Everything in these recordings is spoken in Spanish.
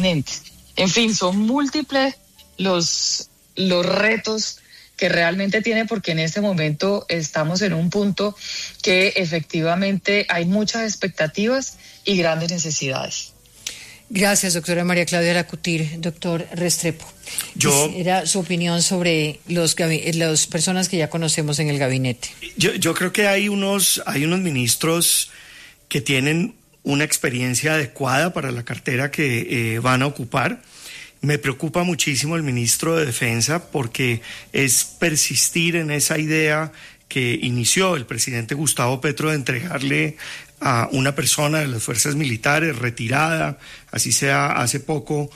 inminente. En fin, son múltiples los retos que realmente tiene, porque en este momento estamos en un punto que efectivamente hay muchas expectativas y grandes necesidades. Gracias, doctora María Claudia Lacutir. Doctor Restrepo, era su opinión sobre las personas que ya conocemos en el gabinete. Yo creo que hay unos ministros que tienen una experiencia adecuada para la cartera que van a ocupar. Me preocupa muchísimo el ministro de Defensa, porque es persistir en esa idea que inició el presidente Gustavo Petro de entregarle a una persona de las fuerzas militares retirada, así sea hace poco,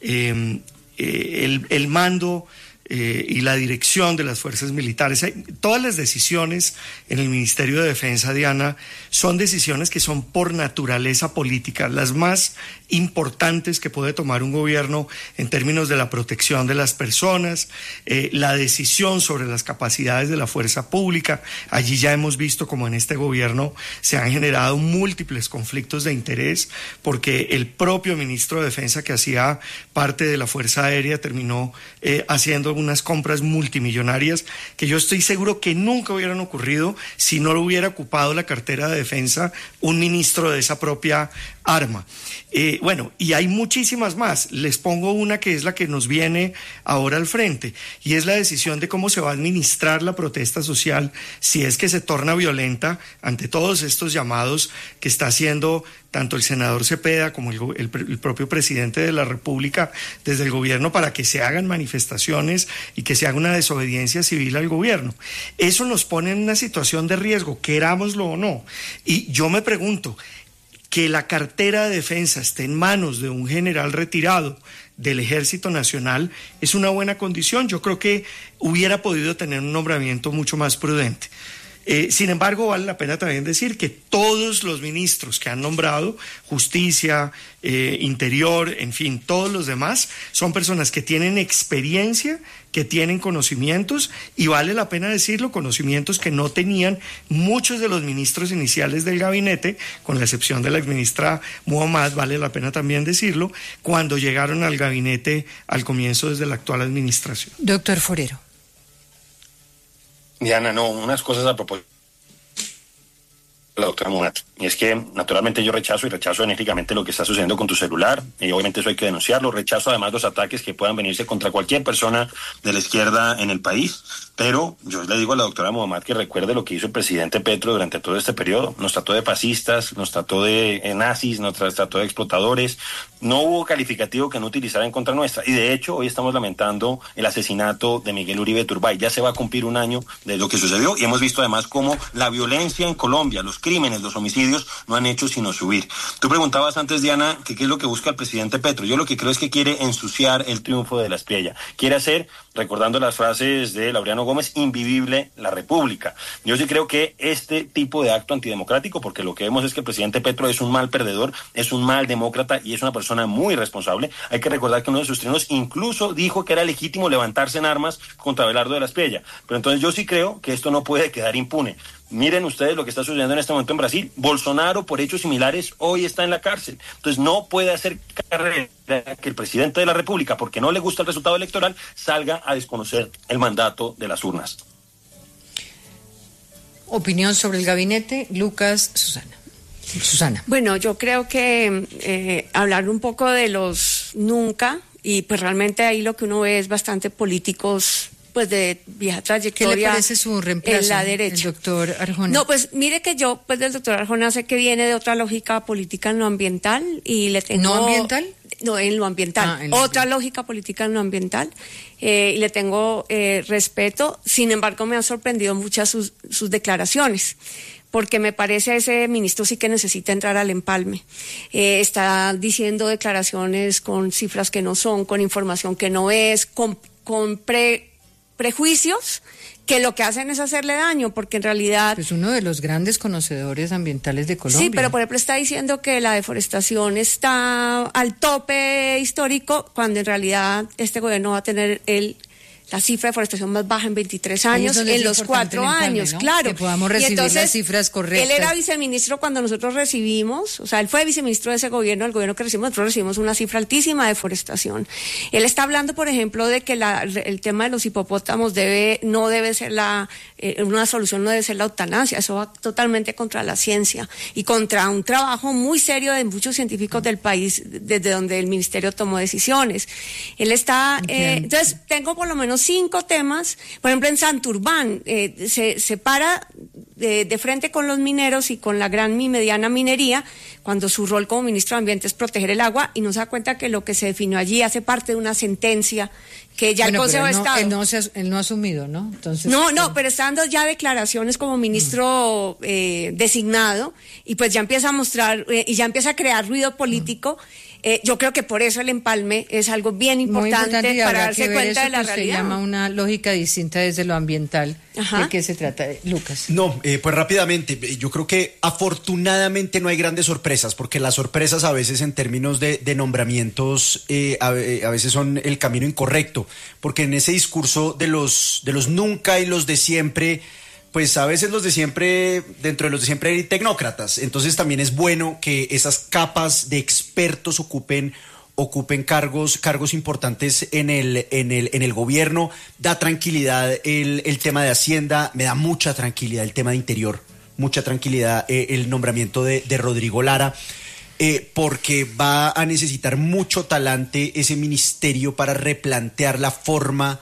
el mando y la dirección de las fuerzas militares. Todas las decisiones en el Ministerio de Defensa, Diana, son decisiones que son por naturaleza política, las más importantes que puede tomar un gobierno en términos de la protección de las personas, la decisión sobre las capacidades de la fuerza pública. Allí ya hemos visto como en este gobierno se han generado múltiples conflictos de interés, porque el propio ministro de Defensa, que hacía parte de la Fuerza Aérea, terminó haciendo unas compras multimillonarias que yo estoy seguro que nunca hubieran ocurrido si no lo hubiera ocupado la cartera de Defensa un ministro de esa propia arma. Bueno, y hay muchísimas más. Les pongo una que es la que nos viene ahora al frente, y es la decisión de cómo se va a administrar la protesta social si es que se torna violenta, ante todos estos llamados que está haciendo tanto el senador Cepeda como el propio presidente de la República desde el gobierno, para que se hagan manifestaciones y que se haga una desobediencia civil al gobierno. Eso nos pone en una situación de riesgo, querámoslo o no. Y yo me pregunto, que la cartera de defensa esté en manos de un general retirado del Ejército Nacional es una buena condición. Yo creo que hubiera podido tener un nombramiento mucho más prudente. Sin embargo, vale la pena también decir que todos los ministros que han nombrado, Justicia, Interior, en fin, todos los demás, son personas que tienen experiencia, que tienen conocimientos, y vale la pena decirlo, conocimientos que no tenían muchos de los ministros iniciales del gabinete, con la excepción de la exministra Muhammad, vale la pena también decirlo, cuando llegaron al gabinete al comienzo desde la actual administración. Doctor Forero. Diana, no, unas cosas a propósito de la doctora Muhammad. Y es que, naturalmente, yo rechazo enérgicamente lo que está sucediendo con tu celular, y obviamente eso hay que denunciarlo. Rechazo además los ataques que puedan venirse contra cualquier persona de la izquierda en el país. Pero yo le digo a la doctora Muhammad que recuerde lo que hizo el presidente Petro durante todo este periodo. Nos trató de fascistas, nos trató de nazis, nos trató de explotadores. No hubo calificativo que no utilizara en contra nuestra. Y de hecho, hoy estamos lamentando el asesinato de Miguel Uribe Turbay. Ya se va a cumplir un año de lo que sucedió, y hemos visto además cómo la violencia en Colombia, los crímenes, los homicidios, no han hecho sino subir. Tú preguntabas antes, Diana, que qué es lo que busca el presidente Petro. Yo lo que creo es que quiere ensuciar el triunfo de la Espriella. Quiere hacer, recordando las frases de Laureano Gómez, invivible la República. Yo sí creo que este tipo de acto antidemocrático, porque lo que vemos es que el presidente Petro es un mal perdedor, es un mal demócrata y es una persona muy responsable. Hay que recordar que uno de sus triunfos incluso dijo que era legítimo levantarse en armas contra Abelardo de la Espriella. Pero entonces yo sí creo que esto no puede quedar impune. Miren ustedes lo que está sucediendo en este momento en Brasil. Bolsonaro, por hechos similares, hoy está en la cárcel. Entonces no puede hacer carrera que el presidente de la República, porque no le gusta el resultado electoral, salga a desconocer el mandato de las urnas. Opinión sobre el gabinete, Lucas, Susana. Bueno, yo creo que hablar un poco de los nunca, y pues realmente ahí lo que uno ve es bastante políticos pues de vieja trayectoria. ¿Qué le parece su reemplazo, en la derecha? El doctor Arjona? No, pues mire que yo pues del doctor Arjona sé que viene de otra lógica política en lo ambiental, y le tengo... ¿No ambiental? No, en lo ambiental. Otra lógica política en lo ambiental, y le tengo respeto. Sin embargo, me han sorprendido muchas sus declaraciones, porque me parece ese ministro sí que necesita entrar al empalme. Está diciendo declaraciones con cifras que no son, con información que no es, con prejuicios que lo que hacen es hacerle daño, porque en realidad... Es uno de los grandes conocedores ambientales de Colombia. Sí, pero por ejemplo está diciendo que la deforestación está al tope histórico, cuando en realidad este gobierno va a tener el la cifra de deforestación más baja en 23 años, en los 4 años, ¿no? Claro. Que podamos recibir entonces, las cifras correctas. Él era viceministro cuando nosotros recibimos, o sea, él fue viceministro de ese gobierno, el gobierno que nosotros recibimos una cifra altísima de deforestación. Él está hablando, por ejemplo, de que el tema de los hipopótamos no debe ser una solución, no debe ser la eutanasia, eso va totalmente contra la ciencia y contra un trabajo muy serio de muchos científicos del país, desde donde el ministerio tomó decisiones. Él está, entonces tengo por lo menos 5 temas. Por ejemplo, en Santurbán se para de frente con los mineros y con la gran y mediana minería, cuando su rol como ministro de Ambiente es proteger el agua, y no se da cuenta que lo que se definió allí hace parte de una sentencia que ya el Consejo de Estado... Él no ha asumido, ¿no? Entonces, pero está dando ya declaraciones como ministro designado, y pues ya empieza a mostrar, y ya empieza a crear ruido político. Yo creo que por eso el empalme es algo bien importante para darse cuenta de la realidad. Se llama una lógica distinta desde lo ambiental. Ajá. ¿De qué se trata, Lucas? No, pues rápidamente, yo creo que afortunadamente no hay grandes sorpresas, porque las sorpresas a veces en términos de nombramientos a veces son el camino incorrecto, porque en ese discurso de los nunca y los de siempre, pues a veces dentro de los de siempre hay tecnócratas, entonces también es bueno que esas capas de expertos ocupen cargos importantes en el gobierno. Da tranquilidad el tema de Hacienda, me da mucha tranquilidad el tema de Interior, mucha tranquilidad el nombramiento de Rodrigo Lara, porque va a necesitar mucho talante ese ministerio para replantear la forma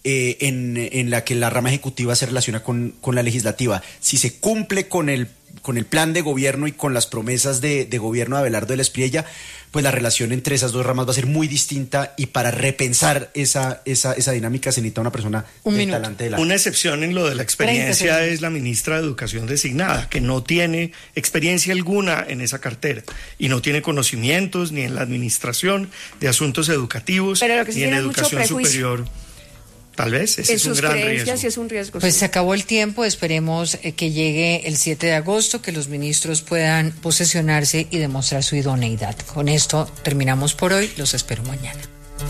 en la que la rama ejecutiva se relaciona con la legislativa. Si se cumple con el plan de gobierno y con las promesas de gobierno de Abelardo de la Espriella, pues la relación entre esas dos ramas va a ser muy distinta, y para repensar esa dinámica se necesita una persona de talante de la... Una excepción en lo de la experiencia es la ministra de Educación designada, que no tiene experiencia alguna en esa cartera y no tiene conocimientos ni en la administración de asuntos educativos ni en educación superior. Tal vez, ese es un gran riesgo. Sí, es un riesgo. Pues sí. se acabó el tiempo, esperemos que llegue el 7 de agosto, que los ministros puedan posesionarse y demostrar su idoneidad. Con esto terminamos por hoy, los espero mañana.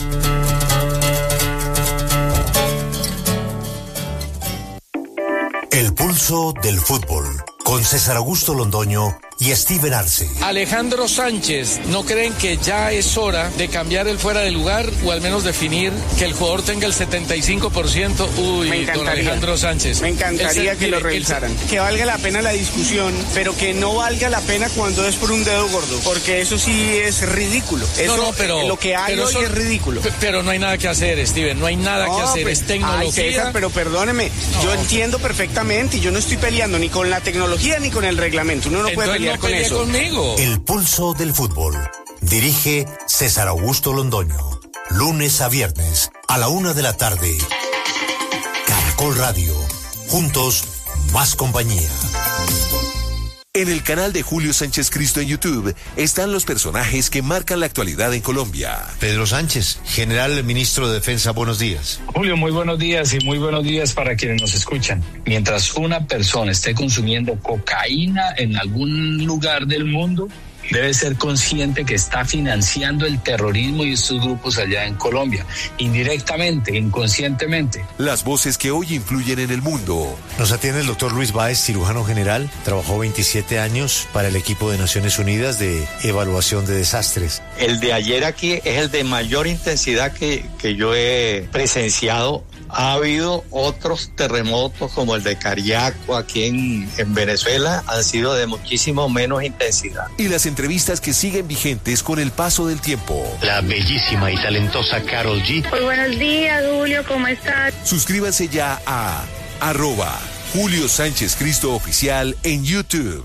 El pulso del fútbol, con César Augusto Londoño y Steven Arce. Alejandro Sánchez, ¿no creen que ya es hora de cambiar el fuera de lugar, o al menos definir que el jugador tenga el 75%? Uy, don Alejandro Sánchez. Me encantaría que lo revisaran. Que valga la pena la discusión, pero que no valga la pena cuando es por un dedo gordo, porque eso sí es ridículo. Eso, pero lo que hay hoy es ridículo. Pero no hay nada que hacer, Steven, no hay nada que hacer, es tecnología. Ay, César, pero perdóneme, yo entiendo perfectamente, y yo no estoy peleando ni con la tecnología ni con el reglamento. Uno no puede pelear con eso. Conmigo. El pulso del fútbol. Dirige César Augusto Londoño. Lunes a viernes a la 1:00 p.m. Caracol Radio. Juntos, más compañía. En el canal de Julio Sánchez Cristo en YouTube están los personajes que marcan la actualidad en Colombia. Pedro Sánchez, general ministro de Defensa, buenos días. Julio, muy buenos días, y muy buenos días para quienes nos escuchan. Mientras una persona esté consumiendo cocaína en algún lugar del mundo, debe ser consciente que está financiando el terrorismo y estos grupos allá en Colombia, indirectamente, inconscientemente. Las voces que hoy influyen en el mundo. Nos atiende el doctor Luis Báez, cirujano general. Trabajó 27 años para el equipo de Naciones Unidas de evaluación de desastres. El de ayer aquí es el de mayor intensidad que yo he presenciado. Ha habido otros terremotos como el de Cariaco aquí en Venezuela, han sido de muchísimo menos intensidad. Y las entrevistas que siguen vigentes con el paso del tiempo. La bellísima y talentosa Karol G. Muy buenos días, Julio, ¿cómo estás? Suscríbanse ya a @Julio Sánchez Cristo Oficial en YouTube.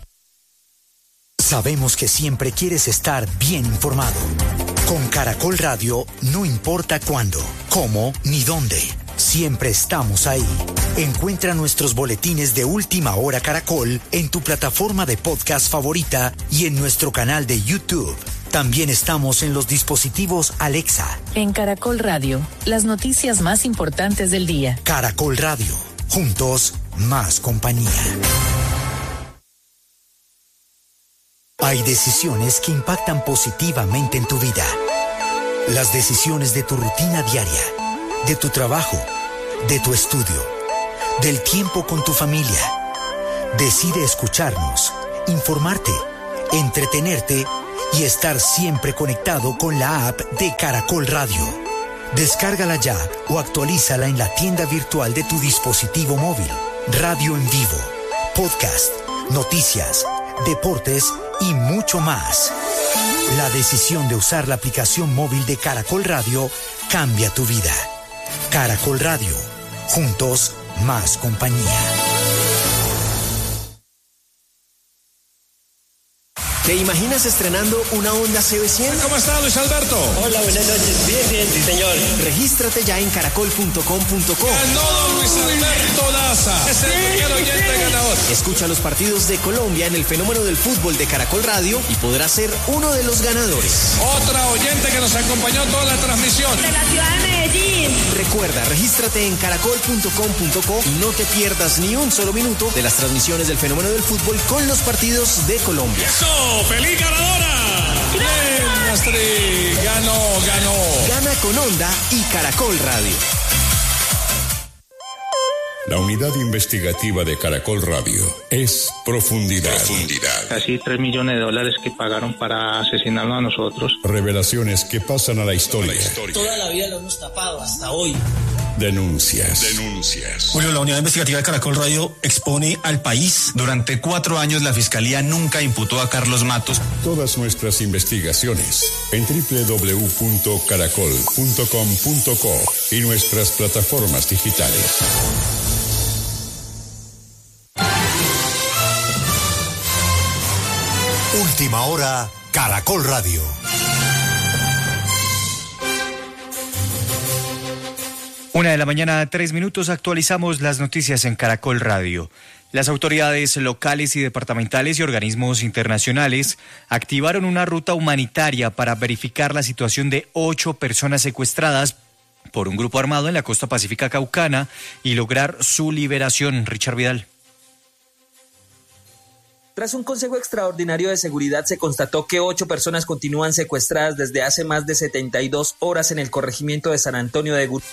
Sabemos que siempre quieres estar bien informado. Con Caracol Radio, no importa cuándo, cómo ni dónde, siempre estamos ahí. Encuentra nuestros boletines de Última Hora Caracol en tu plataforma de podcast favorita y en nuestro canal de YouTube. También estamos en los dispositivos Alexa. En Caracol Radio, las noticias más importantes del día. Caracol Radio, juntos, más compañía. Hay decisiones que impactan positivamente en tu vida. Las decisiones de tu rutina diaria. de tu trabajo, de tu estudio, del tiempo con tu familia. Decide escucharnos, informarte, entretenerte y estar siempre conectado con la app de Caracol Radio. Descárgala ya o actualízala en la tienda virtual de tu dispositivo móvil. Radio en vivo, podcast, noticias, deportes y mucho más. La decisión de usar la aplicación móvil de Caracol Radio cambia tu vida. Caracol Radio, juntos más compañía. ¿Te imaginas estrenando una Honda CB100? ¿Cómo está, Luis Alberto? Hola, buenas noches. Bien, sí, señor. Regístrate ya en caracol.com.co. Ganó Luis Alberto Daza. Es el primer oyente ganador. Escucha los partidos de Colombia en el fenómeno del fútbol de Caracol Radio y podrás ser uno de los ganadores. Otra oyente que nos acompañó toda la transmisión. De la ciudad de Medellín. Recuerda, regístrate en caracol.com.co y no te pierdas ni un solo minuto de las transmisiones del fenómeno del fútbol con los partidos de Colombia. ¡Eso! ¡Feliz ganadora! ¡Bien, Astrid! ¡Ganó! Gana con Honda y Caracol Radio. La unidad investigativa de Caracol Radio es Profundidad. Casi $3 millones que pagaron para asesinarnos a nosotros. Revelaciones que pasan a la historia. Toda la vida lo hemos tapado hasta hoy. Denuncias. Julio, la unidad investigativa de Caracol Radio expone al país. Durante 4 años la Fiscalía nunca imputó a Carlos Matos. Todas nuestras investigaciones en www.caracol.com.co y nuestras plataformas digitales. Última hora, Caracol Radio. Una de la mañana, 3 minutos, actualizamos las noticias en Caracol Radio. Las autoridades locales y departamentales y organismos internacionales activaron una ruta humanitaria para verificar la situación de 8 personas secuestradas por un grupo armado en la costa pacífica caucana y lograr su liberación. Richard Vidal. Tras un consejo extraordinario de seguridad se constató que 8 personas continúan secuestradas desde hace más de 72 horas en el corregimiento de San Antonio de Gutiérrez.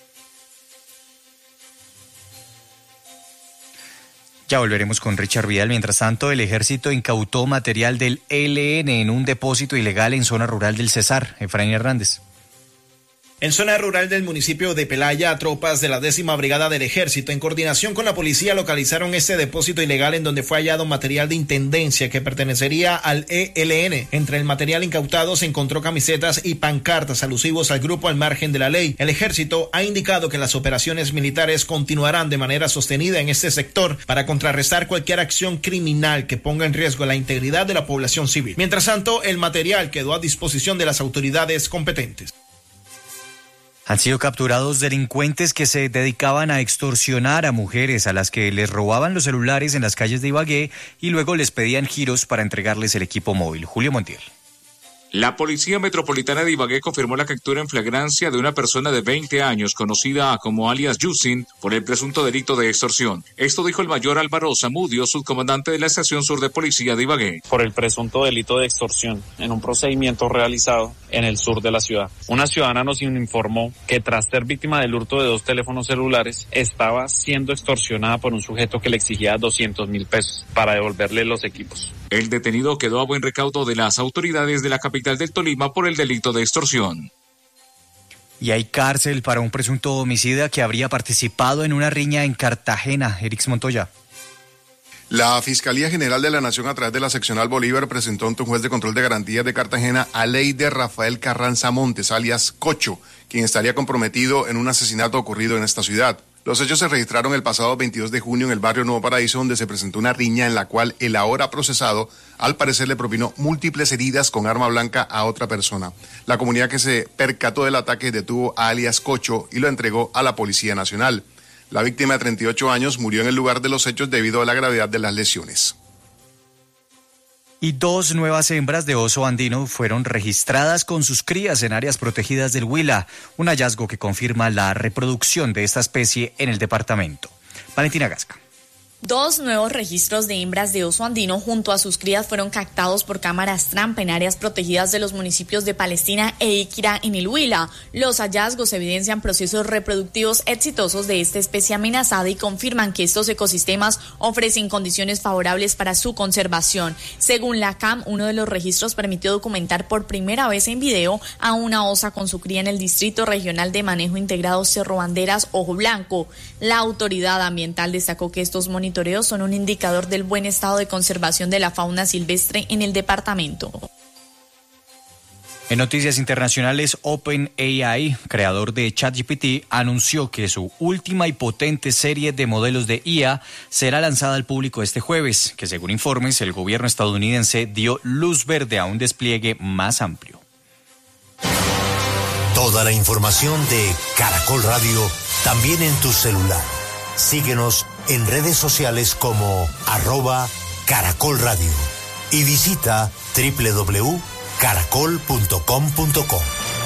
Ya volveremos con Richard Vidal. Mientras tanto, el ejército incautó material del ELN en un depósito ilegal en zona rural del Cesar. Efraín Hernández. En zona rural del municipio de Pelaya, tropas de la 10ª Brigada del Ejército, en coordinación con la policía, localizaron este depósito ilegal en donde fue hallado material de intendencia que pertenecería al ELN. Entre el material incautado se encontró camisetas y pancartas alusivos al grupo al margen de la ley. El Ejército ha indicado que las operaciones militares continuarán de manera sostenida en este sector para contrarrestar cualquier acción criminal que ponga en riesgo la integridad de la población civil. Mientras tanto, el material quedó a disposición de las autoridades competentes. Han sido capturados delincuentes que se dedicaban a extorsionar a mujeres a las que les robaban los celulares en las calles de Ibagué y luego les pedían giros para entregarles el equipo móvil. Julio Montiel. La Policía Metropolitana de Ibagué confirmó la captura en flagrancia de una persona de 20 años, conocida como alias Yusin, por el presunto delito de extorsión. Esto dijo el mayor Álvaro Zamudio, subcomandante de la Estación Sur de Policía de Ibagué. Por el presunto delito de extorsión, en un procedimiento realizado en el sur de la ciudad. Una ciudadana nos informó que tras ser víctima del hurto de 2 teléfonos celulares, estaba siendo extorsionada por un sujeto que le exigía 200.000 pesos para devolverle los equipos. El detenido quedó a buen recaudo de las autoridades de la capital del Tolima por el delito de extorsión. Y hay cárcel para un presunto homicida que habría participado en una riña en Cartagena. Erix Montoya. La Fiscalía General de la Nación, a través de la Seccional Bolívar, presentó ante un juez de control de garantías de Cartagena a Leider Rafael Carranza Montes, alias Cocho, quien estaría comprometido en un asesinato ocurrido en esta ciudad. Los hechos se registraron el pasado 22 de junio en el barrio Nuevo Paraíso, donde se presentó una riña en la cual el ahora procesado, al parecer, le propinó múltiples heridas con arma blanca a otra persona. La comunidad que se percató del ataque detuvo a alias Cocho y lo entregó a la Policía Nacional. La víctima de 38 años murió en el lugar de los hechos debido a la gravedad de las lesiones. Y 2 nuevas hembras de oso andino fueron registradas con sus crías en áreas protegidas del Huila, un hallazgo que confirma la reproducción de esta especie en el departamento. Valentina Gasca. 2 nuevos registros de hembras de oso andino junto a sus crías fueron captados por cámaras trampa en áreas protegidas de los municipios de Palestina e Iquirá en el Huila. Los hallazgos evidencian procesos reproductivos exitosos de esta especie amenazada y confirman que estos ecosistemas ofrecen condiciones favorables para su conservación. Según la CAM, uno de los registros permitió documentar por primera vez en video a una osa con su cría en el Distrito Regional de Manejo Integrado Cerro Banderas, Ojo Blanco. La autoridad ambiental destacó que estos monitoreos son un indicador del buen estado de conservación de la fauna silvestre en el departamento. En noticias internacionales, OpenAI, creador de ChatGPT, anunció que su última y potente serie de modelos de IA será lanzada al público este jueves, que según informes, el gobierno estadounidense dio luz verde a un despliegue más amplio. Toda la información de Caracol Radio, también en tu celular. Síguenos en redes sociales como @Caracol Radio y visita www.caracol.com.co.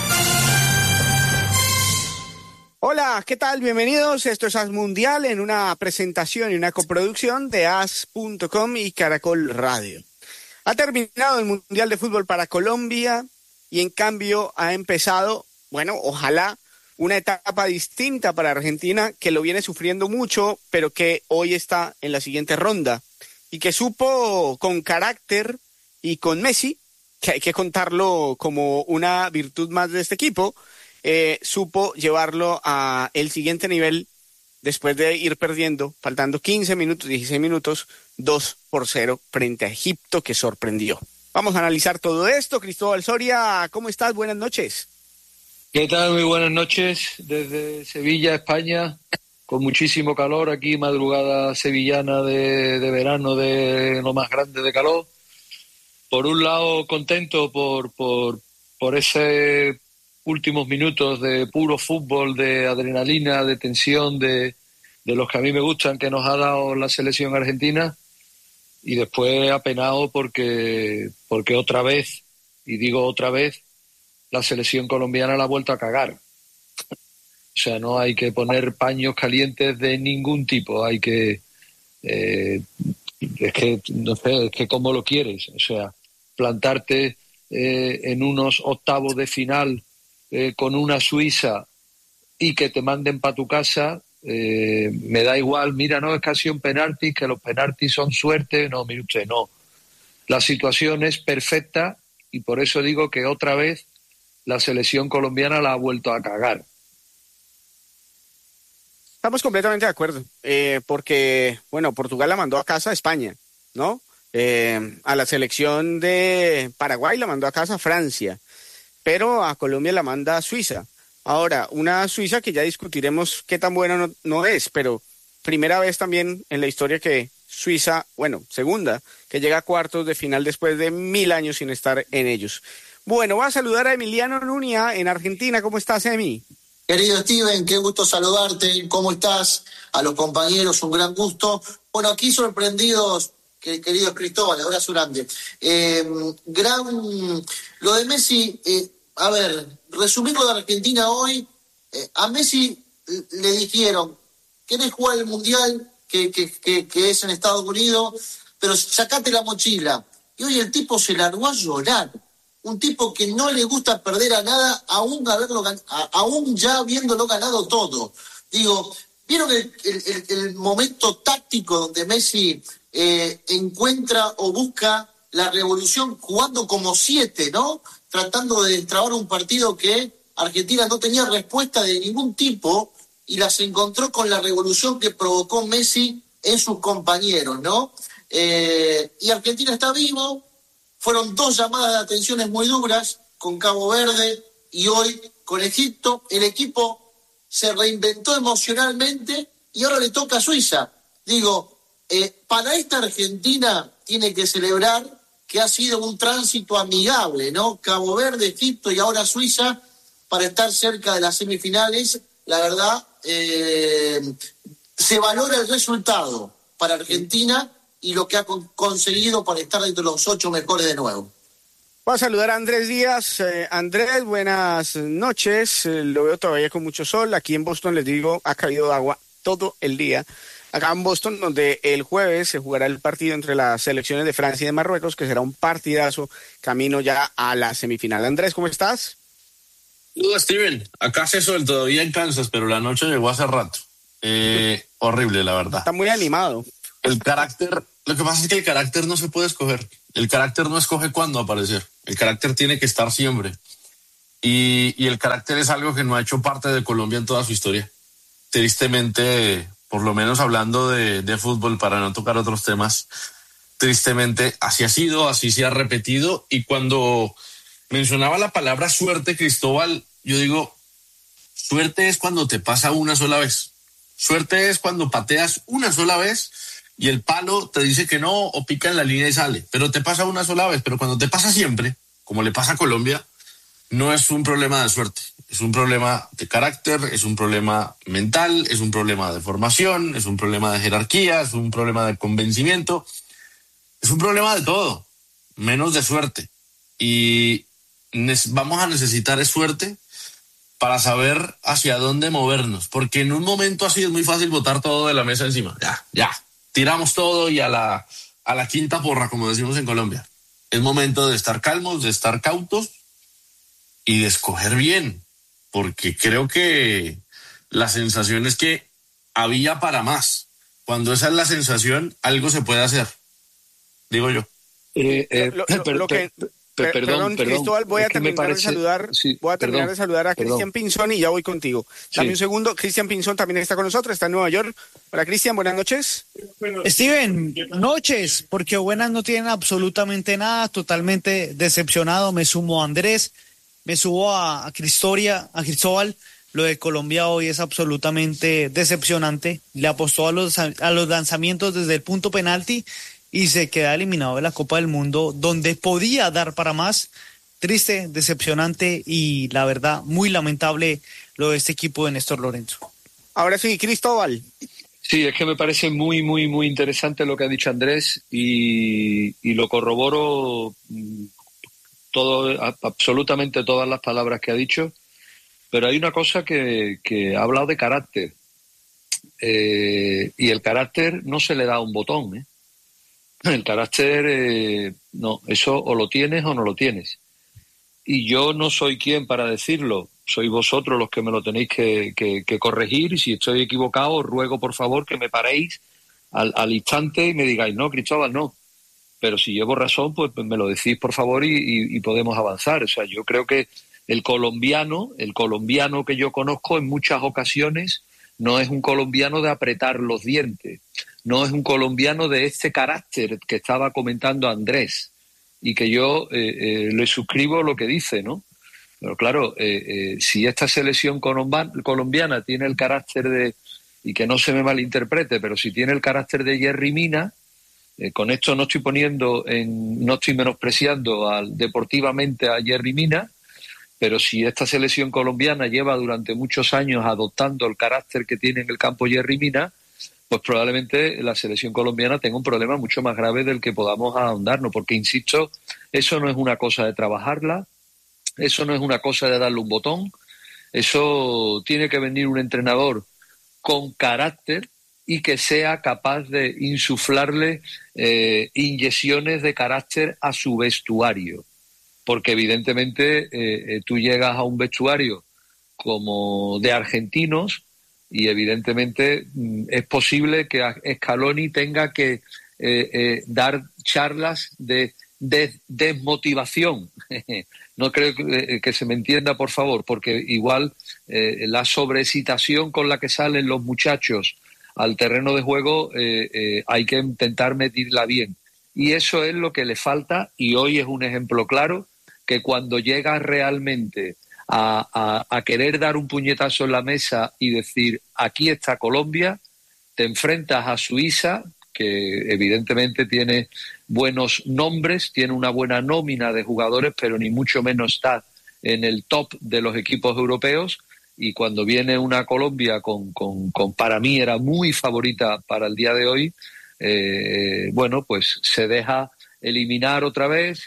Hola, ¿qué tal? Bienvenidos. Esto es As Mundial en una presentación y una coproducción de As.com y Caracol Radio. Ha terminado el Mundial de Fútbol para Colombia y en cambio ha empezado, bueno, ojalá, una etapa distinta para Argentina que lo viene sufriendo mucho, pero que hoy está en la siguiente ronda y que supo con carácter y con Messi, que hay que contarlo como una virtud más de este equipo, supo llevarlo a el siguiente nivel después de ir perdiendo, faltando 15 minutos, 16 minutos, 2-0 frente a Egipto, que sorprendió. Vamos a analizar todo esto. Cristóbal Soria, ¿cómo estás? Buenas noches. ¿Qué tal? Muy buenas noches desde Sevilla, España, con muchísimo calor, aquí madrugada sevillana de verano, de lo más grande de calor. Por un lado contento por ese últimos minutos de puro fútbol, de adrenalina, de tensión, de los que a mí me gustan, que nos ha dado la selección argentina, y después apenado porque otra vez, y digo otra vez, la selección colombiana la ha vuelto a cagar. O sea, no hay que poner paños calientes de ningún tipo, hay que... es que, no sé, es que cómo lo quieres, o sea, plantarte en unos octavos de final con una Suiza y que te manden para tu casa, me da igual, mira, no, es casi un penalti, que los penaltis son suerte, no, mire usted, no. La situación es perfecta y por eso digo que otra vez la selección colombiana la ha vuelto a cagar. Estamos completamente de acuerdo, porque, bueno, Portugal la mandó a casa a España, ¿no? A la selección de Paraguay la mandó a casa a Francia, pero a Colombia la manda a Suiza. Ahora, una Suiza que ya discutiremos qué tan buena no es, pero primera vez también en la historia que Suiza, bueno, segunda, que llega a cuartos de final después de 1000 años sin estar en ellos. Bueno, voy a saludar a Emiliano Nuña en Argentina. ¿Cómo estás, Emi? Querido Steven, qué gusto saludarte. ¿Cómo estás? A los compañeros, un gran gusto. Bueno, aquí sorprendidos, querido Cristóbal, abrazo grande. Lo de Messi, a ver, resumiendo de Argentina hoy, a Messi le dijeron, ¿querés jugar el Mundial que es en Estados Unidos? Pero sacate la mochila. Y hoy el tipo se largó a llorar. Un tipo que no le gusta perder a nada, aún ya habiéndolo ganado todo. Digo, ¿vieron el momento táctico donde Messi encuentra o busca la revolución jugando como 7, ¿no? Tratando de destrabar un partido que Argentina no tenía respuesta de ningún tipo y las encontró con la revolución que provocó Messi en sus compañeros, ¿no? Y Argentina está vivo. Fueron 2 llamadas de atenciones muy duras con Cabo Verde y hoy con Egipto. El equipo se reinventó emocionalmente y ahora le toca a Suiza. Digo, para esta Argentina tiene que celebrar que ha sido un tránsito amigable, ¿no? Cabo Verde, Egipto y ahora Suiza para estar cerca de las semifinales. La verdad, se valora el resultado para Argentina y lo que ha conseguido para estar entre los 8 mejores de nuevo. Voy a saludar a Andrés Díaz. Andrés, buenas noches. Lo veo todavía con mucho sol. Aquí en Boston, les digo, ha caído agua todo el día. acá en Boston, donde el jueves se jugará el partido entre las selecciones de Francia y de Marruecos, que será un partidazo camino ya a la semifinal. Andrés, ¿cómo estás? Hola, Steven. Acá hace sol todavía en Kansas, pero la noche llegó hace rato. Horrible, la verdad. Está muy animado. El carácter, lo que pasa es que el carácter no se puede escoger. El carácter no escoge cuándo aparecer. El carácter tiene que estar siempre. Y el carácter es algo que no ha hecho parte de Colombia en toda su historia. Tristemente, por lo menos hablando de fútbol, para no tocar otros temas, tristemente así ha sido, así se ha repetido. Y cuando mencionaba la palabra suerte, Cristóbal, yo digo, suerte es cuando te pasa una sola vez. Suerte es cuando pateas una sola vez y el palo te dice que no o pica en la línea y sale. Pero te pasa una sola vez. Pero cuando te pasa siempre, como le pasa a Colombia, no es un problema de suerte. Es un problema de carácter, es un problema mental, es un problema de formación, es un problema de jerarquía, es un problema de convencimiento. Es un problema de todo, menos de suerte. Y vamos a necesitar suerte para saber hacia dónde movernos, porque en un momento así es muy fácil botar todo de la mesa encima. Ya, tiramos todo y a la quinta porra, como decimos en Colombia. Es momento de estar calmos, de estar cautos y de escoger bien, porque creo que la sensación es que había para más. Cuando esa es la sensación, algo se puede hacer, digo yo. Perdón, Cristóbal, voy a terminar de saludar a Cristian Pinzón y ya voy contigo. Dame un segundo. Cristian Pinzón también está con nosotros, está en Nueva York. Hola, Cristian, buenas noches. Steven, noches, porque buenas no tienen absolutamente nada, totalmente decepcionado. Me sumo a Andrés, me subo a Cristóbal. Lo de Colombia hoy es absolutamente decepcionante. Le apostó a los lanzamientos desde el punto penalti y se queda eliminado de la Copa del Mundo, donde podía dar para más. Triste, decepcionante y la verdad muy lamentable lo de este equipo de Néstor Lorenzo. Ahora sí, Cristóbal. Sí, es que me parece muy, muy, muy interesante lo que ha dicho Andrés y lo corroboro absolutamente todas las palabras que ha dicho, pero hay una cosa que ha hablado de carácter y el carácter no se le da un botón, ¿eh? El carácter, no, eso o lo tienes o no lo tienes. Y yo no soy quien para decirlo, sois vosotros los que me lo tenéis que corregir, y si estoy equivocado os ruego por favor que me paréis al instante y me digáis, no, Cristóbal, no. Pero si llevo razón, pues me lo decís por favor y podemos avanzar. O sea, yo creo que el colombiano que yo conozco en muchas ocasiones no es un colombiano de apretar los dientes. No es un colombiano de este carácter que estaba comentando Andrés y que yo le suscribo lo que dice, ¿no? Pero claro, si esta selección colombiana tiene el carácter de, y que no se me malinterprete, pero si tiene el carácter de Yerry Mina, con esto no estoy menospreciando deportivamente a Yerry Mina, pero si esta selección colombiana lleva durante muchos años adoptando el carácter que tiene en el campo Yerry Mina, pues probablemente la selección colombiana tenga un problema mucho más grave del que podamos ahondarnos, porque, insisto, eso no es una cosa de trabajarla, eso no es una cosa de darle un botón, eso tiene que venir un entrenador con carácter y que sea capaz de insuflarle inyecciones de carácter a su vestuario, porque evidentemente tú llegas a un vestuario como de argentinos y evidentemente es posible que Scaloni tenga que dar charlas de desmotivación. No creo que se me entienda, por favor, porque igual la sobreexcitación con la que salen los muchachos al terreno de juego hay que intentar medirla bien. Y eso es lo que le falta, y hoy es un ejemplo claro que cuando llegas realmente a querer dar un puñetazo en la mesa y decir, aquí está Colombia, te enfrentas a Suiza, que evidentemente tiene buenos nombres, tiene una buena nómina de jugadores, pero ni mucho menos está en el top de los equipos europeos, y cuando viene una Colombia con para mí era muy favorita para el día de hoy, bueno, pues se deja eliminar otra vez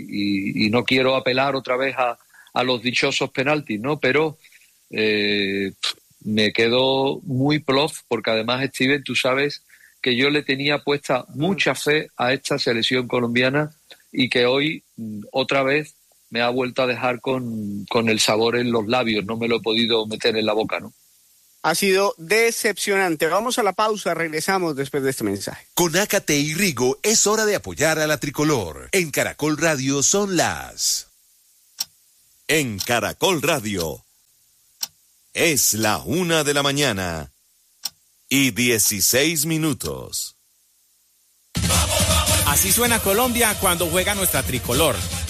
y no quiero apelar otra vez a los dichosos penaltis, ¿no? Pero me quedo muy plof, porque además, Steven, tú sabes que yo le tenía puesta mucha fe a esta selección colombiana y que hoy otra vez me ha vuelto a dejar con el sabor en los labios, no me lo he podido meter en la boca, ¿no? Ha sido decepcionante. Vamos a la pausa, regresamos después de este mensaje. Con Ácate y Rigo es hora de apoyar a la tricolor. En Caracol Radio son las... En Caracol Radio es la 1:00 a.m. y 16 minutos. Así suena Colombia cuando juega nuestra tricolor.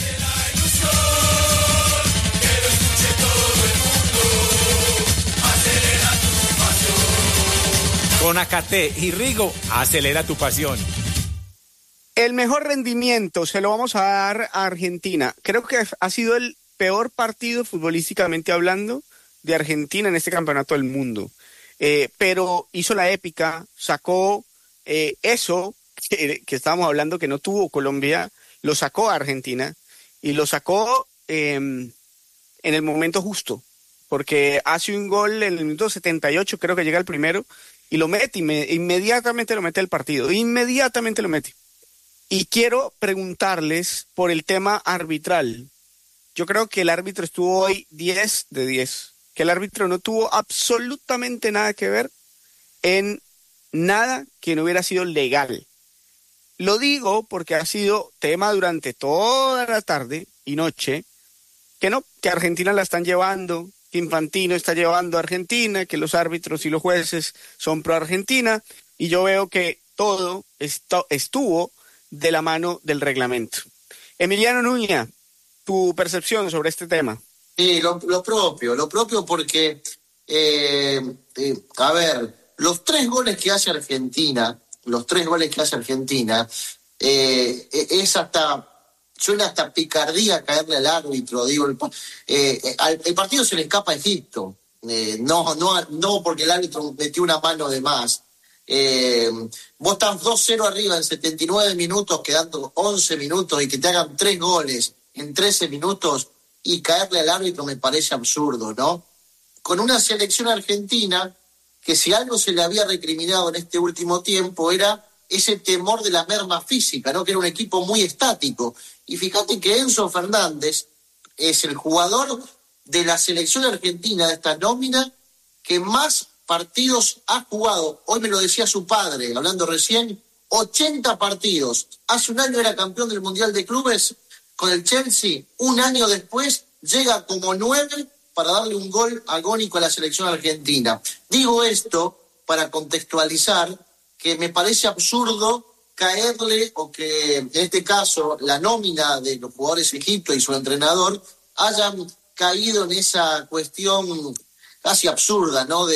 Con Ácate y Rigo, acelera tu pasión. El mejor rendimiento se lo vamos a dar a Argentina. Creo que ha sido el peor partido futbolísticamente hablando de Argentina en este campeonato del mundo. Pero hizo la épica, sacó eso que estábamos hablando que no tuvo Colombia, lo sacó a Argentina y lo sacó en el momento justo, porque hace un gol en el minuto 78, creo que llega el primero, y lo mete, inmediatamente lo mete el partido, inmediatamente lo mete. Y quiero preguntarles por el tema arbitral. Yo creo que el árbitro estuvo hoy 10 de 10, que el árbitro no tuvo absolutamente nada que ver en nada que no hubiera sido legal. Lo digo porque ha sido tema durante toda la tarde y noche, que Argentina la están llevando, que Infantino está llevando a Argentina, que los árbitros y los jueces son pro Argentina, y yo veo que todo estuvo de la mano del reglamento. Emiliano Nuña, tu percepción sobre este tema. Sí, lo propio porque, a ver, los tres goles que hace Argentina, suena hasta picardía caerle al árbitro, digo, el partido se le escapa a Egipto, no porque el árbitro metió una mano de más. Vos estás 2-0 arriba en 79 minutos, quedando 11 minutos, y que te hagan 3 goles en 13 minutos y caerle al árbitro me parece absurdo, ¿no? Con una selección argentina que si algo se le había recriminado en este último tiempo era ese temor de la merma física, ¿no? Que era un equipo muy estático. Y fíjate que Enzo Fernández es el jugador de la selección argentina, de esta nómina, que más partidos ha jugado. Hoy me lo decía su padre, hablando recién, 80 partidos. Hace un año era campeón del Mundial de Clubes con el Chelsea. Un año después llega como 9 para darle un gol agónico a la selección argentina. Digo esto para contextualizar que me parece absurdo caerle, o que en este caso la nómina de los jugadores de Egipto y su entrenador hayan caído en esa cuestión casi absurda, ¿no?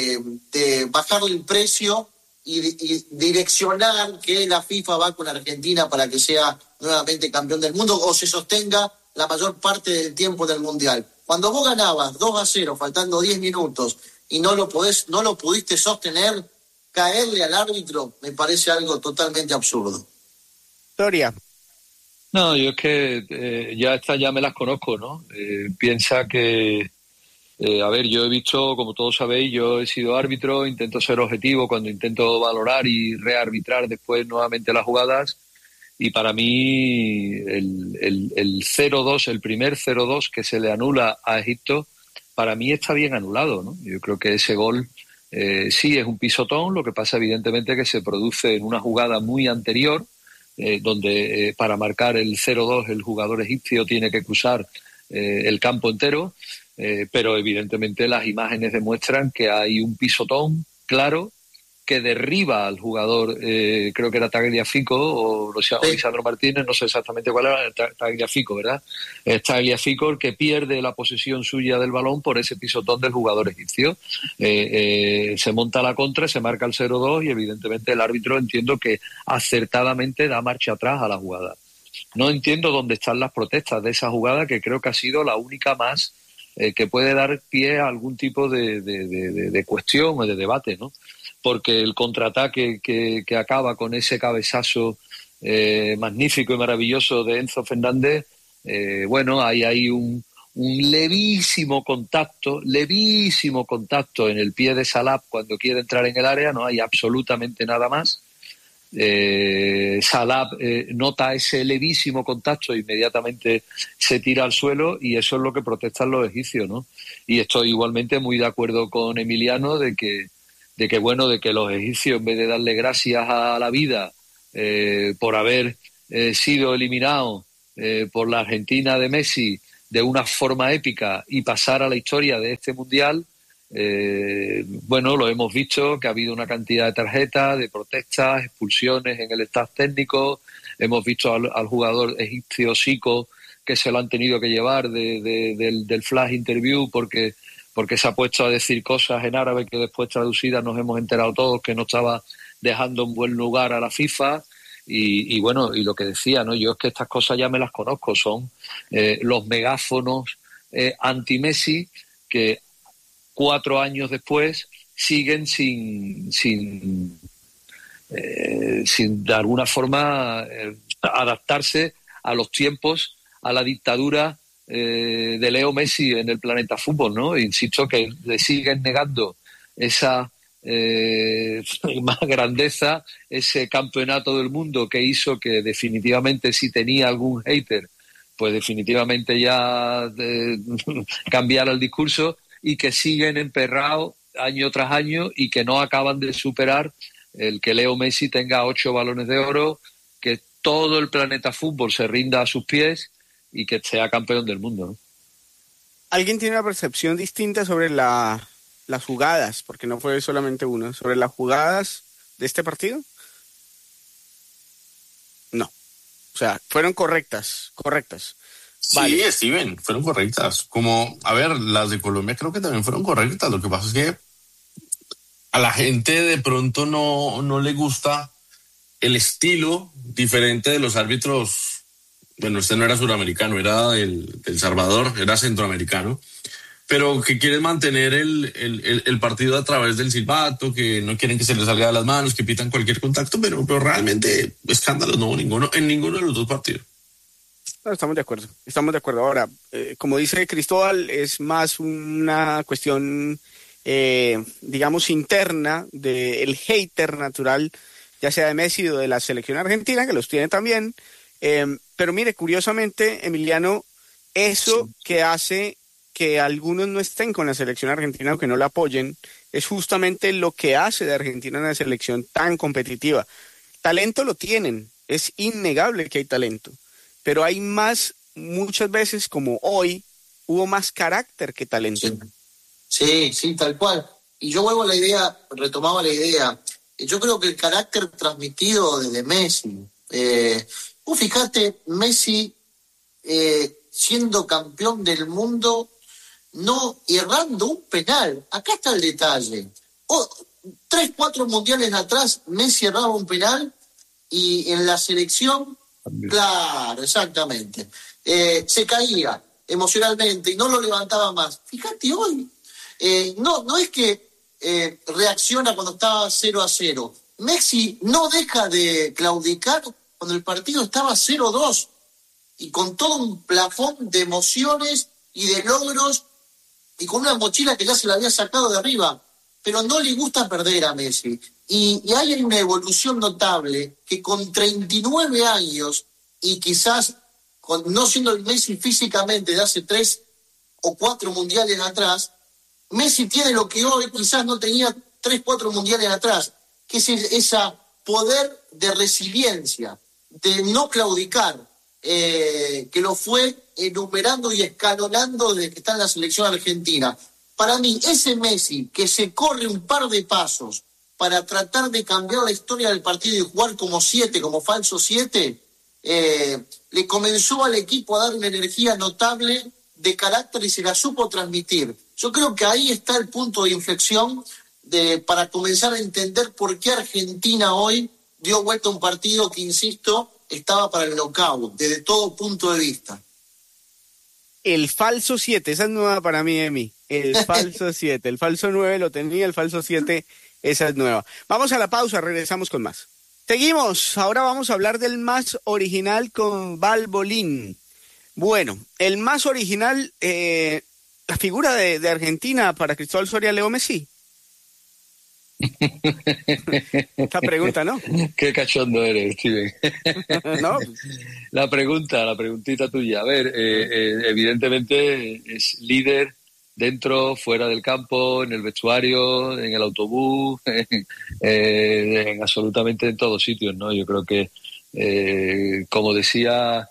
De bajarle el precio y direccionar que la FIFA va con Argentina para que sea nuevamente campeón del mundo o se sostenga la mayor parte del tiempo del Mundial. Cuando vos ganabas 2-0 faltando 10 minutos y no lo pudiste sostener, caerle al árbitro me parece algo totalmente absurdo. Gloria. No, yo es que ya me las conozco, ¿no? Piensa que, a ver, yo he visto, como todos sabéis, yo he sido árbitro, intento ser objetivo cuando intento valorar y rearbitrar después nuevamente las jugadas, y para mí el 0-2, el primer 0-2 que se le anula a Egipto, para mí está bien anulado, ¿no? Yo creo que ese gol sí es un pisotón, lo que pasa evidentemente que se produce en una jugada muy anterior, donde para marcar el 0-2 el jugador egipcio tiene que cruzar el campo entero, pero evidentemente las imágenes demuestran que hay un pisotón claro que derriba al jugador, creo que era Tagliafico o Lisandro Martínez, no sé exactamente cuál era, Tagliafico, ¿verdad? Es Tagliafico el que pierde la posesión suya del balón por ese pisotón del jugador egipcio. Se monta la contra, se marca el 0-2 y evidentemente el árbitro, entiendo que acertadamente da marcha atrás a la jugada. No entiendo dónde están las protestas de esa jugada, que creo que ha sido la única más que puede dar pie a algún tipo de cuestión o de debate, ¿no? Porque el contraataque que acaba con ese cabezazo magnífico y maravilloso de Enzo Fernández, bueno, hay un un levísimo contacto en el pie de Salah cuando quiere entrar en el área, no hay absolutamente nada más. Salah nota ese levísimo contacto e inmediatamente se tira al suelo, y eso es lo que protestan los egipcios, ¿no? Y estoy igualmente muy de acuerdo con Emiliano de que los egipcios, en vez de darle gracias a la vida por haber sido eliminados por la Argentina de Messi de una forma épica y pasar a la historia de este mundial, lo hemos visto, que ha habido una cantidad de tarjetas, de protestas, expulsiones en el staff técnico. Hemos visto al jugador egipcio Zico, que se lo han tenido que llevar del flash interview porque se ha puesto a decir cosas en árabe que después traducidas nos hemos enterado todos que no estaba dejando en buen lugar a la FIFA. Y lo que decía, ¿no? Yo es que estas cosas ya me las conozco, son los megáfonos anti-Messi que 4 años después siguen sin de alguna forma adaptarse a los tiempos, a la dictadura de Leo Messi en el planeta fútbol, ¿no? Insisto que le siguen negando esa más grandeza, ese campeonato del mundo que hizo que definitivamente, si tenía algún hater, pues definitivamente ya cambiara el discurso, y que siguen emperrados año tras año y que no acaban de superar el que Leo Messi tenga 8 balones de oro, que todo el planeta fútbol se rinda a sus pies y que sea campeón del mundo, ¿no? ¿Alguien tiene una percepción distinta sobre las jugadas, porque no fue solamente una, sobre las jugadas de este partido? No. O sea, fueron correctas. Sí, vale. Steven, fueron correctas. Como, a ver, las de Colombia creo que también fueron correctas. Lo que pasa es que a la gente de pronto no le gusta el estilo diferente de los árbitros. Bueno, este no era suramericano, era del Salvador, era centroamericano, pero que quieren mantener el partido a través del silbato, que no quieren que se les salga de las manos, que pitan cualquier contacto, pero realmente escándalos no hubo en ninguno de los dos partidos. No, estamos de acuerdo. Ahora, como dice Cristóbal, es más una cuestión, digamos, interna del hater natural, ya sea de Messi o de la selección argentina, que los tiene también. Pero mire, curiosamente, Emiliano, eso sí, que hace que algunos no estén con la selección argentina o que no la apoyen, es justamente lo que hace de Argentina una selección tan competitiva. Talento lo tienen, es innegable que hay talento, pero hay más, muchas veces como hoy, hubo más carácter que talento. Sí, tal cual. Y yo vuelvo a la idea, retomaba la idea, yo creo que el carácter transmitido desde Messi, vos fijate, Messi siendo campeón del mundo, no errando un penal. Acá está el detalle. 3-4 mundiales atrás, Messi erraba un penal y en la selección, claro, exactamente, se caía emocionalmente y no lo levantaba más. Fíjate hoy, no es que reacciona cuando estaba 0-0. Messi no deja de claudicar cuando el partido estaba 0-2 y con todo un plafón de emociones y de logros y con una mochila que ya se la había sacado de arriba, pero no le gusta perder a Messi. Y hay una evolución notable que con 39 años y quizás no siendo el Messi físicamente de hace 3 o 4 mundiales atrás, Messi tiene lo que hoy quizás no tenía 3-4 mundiales atrás, que es esa poder de resiliencia, de no claudicar, que lo fue enumerando y escalonando desde que está en la selección argentina. Para mí, ese Messi que se corre un par de pasos para tratar de cambiar la historia del partido y jugar como 7, como falso 7, le comenzó al equipo a dar una energía notable de carácter y se la supo transmitir. Yo creo que ahí está el punto de inflexión para comenzar a entender por qué Argentina hoy dio vuelta a un partido que, insisto, estaba para el knockout, desde todo punto de vista. El falso 7, esa es nueva para mí, Emi. El falso 7, el falso 9 lo tenía, el falso 7, esa es nueva. Vamos a la pausa, regresamos con más. Seguimos, ahora vamos a hablar del más original con Valvoline. Bueno, el más original, la figura de Argentina para Cristóbal Soria, Leo Messi. Esta pregunta, ¿no? Qué cachondo eres, Steven. ¿No? La preguntita tuya. A ver, evidentemente es líder dentro, fuera del campo, en el vestuario, en el autobús, en absolutamente en todos sitios, ¿no? Yo creo que, como decía,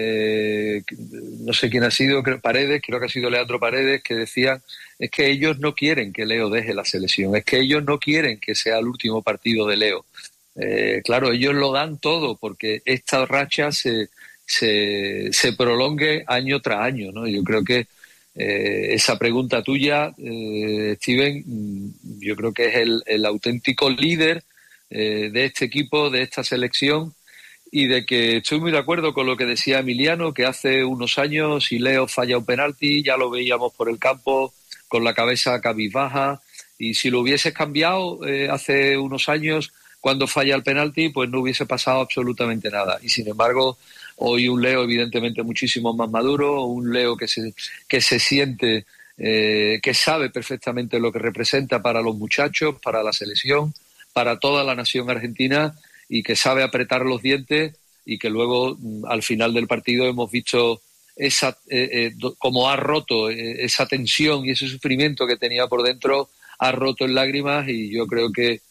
no sé quién ha sido, Paredes, creo que ha sido Leandro Paredes, que decía, es que ellos no quieren que Leo deje la selección, es que ellos no quieren que sea el último partido de Leo. Claro, ellos lo dan todo porque esta racha se prolongue año tras año, ¿no? Yo creo que esa pregunta tuya, Steven, yo creo que es el auténtico líder de este equipo, de esta selección, y de que estoy muy de acuerdo con lo que decía Emiliano, que hace unos años, si Leo falla un penalti, ya lo veíamos por el campo con la cabeza cabizbaja, y si lo hubieses cambiado hace unos años, cuando falla el penalti, pues no hubiese pasado absolutamente nada. Y sin embargo, hoy un Leo evidentemente muchísimo más maduro, un Leo que se siente, que sabe perfectamente lo que representa para los muchachos, para la selección, para toda la nación argentina, y que sabe apretar los dientes, y que luego al final del partido hemos visto esa como ha roto esa tensión y ese sufrimiento que tenía por dentro, ha roto en lágrimas. Y yo creo que